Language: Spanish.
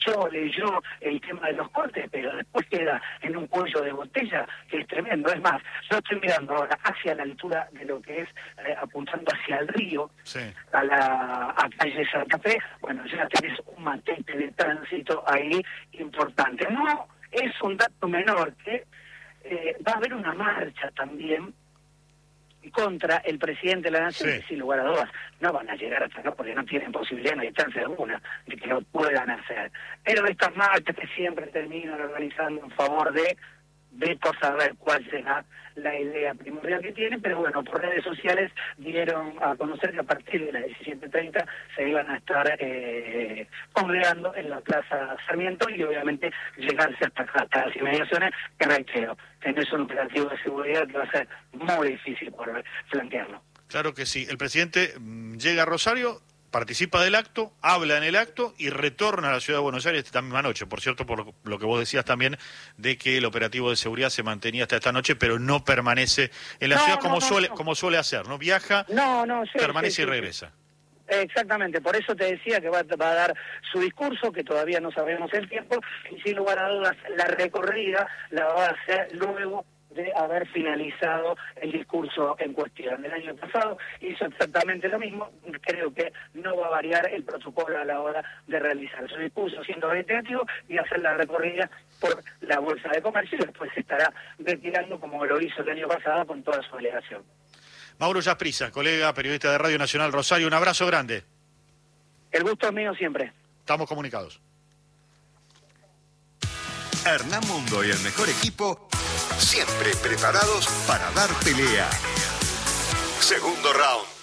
analizó, leyó el tema de los cortes, pero después queda en un cuello de botella que es tremendo. Es más, yo estoy mirando ahora hacia la altura de lo que es, apuntando hacia el río, Sí. a calle Santa Fe. Bueno, ya tenés un matete de tránsito ahí importante. No es un dato menor que va a haber una marcha también contra el presidente de la Nación, Sí. que sin lugar a dudas no van a llegar hasta acá porque no tienen posibilidad, no hay chance alguna de que lo puedan hacer. Pero estas marchas que siempre terminan organizando en favor de saber cuál será la idea primordial que tienen, pero bueno, por redes sociales dieron a conocer que a partir de las 17:30 se iban a estar congregando en la Plaza Sarmiento y obviamente llegarse hasta acá, hasta las inmediaciones, que reitero, que no es un operativo de seguridad que va a ser muy difícil poder flanquearlo. Claro que sí. El presidente llega a Rosario, participa del acto, habla en el acto y retorna a la ciudad de Buenos Aires esta misma noche. Por cierto, por lo que vos decías también de que el operativo de seguridad se mantenía hasta esta noche, pero no permanece en la ciudad como suele hacer, ¿no? Viaja, permanece y regresa. Exactamente, por eso te decía que va a dar su discurso, que todavía no sabemos el tiempo, y sin lugar a dudas la recorrida la va a hacer luego de haber finalizado el discurso en cuestión. El año pasado hizo exactamente lo mismo, creo que no va a variar el protocolo a la hora de realizar su discurso, siendo reiterativo, y hacer la recorrida por la Bolsa de Comercio, y después se estará retirando como lo hizo el año pasado con toda su delegación. Mauro Jasprissa, colega, periodista de Radio Nacional Rosario, un abrazo grande. El gusto es mío siempre. Estamos comunicados. Hernán Mundo y el mejor equipo, siempre preparados para dar pelea. Segundo round.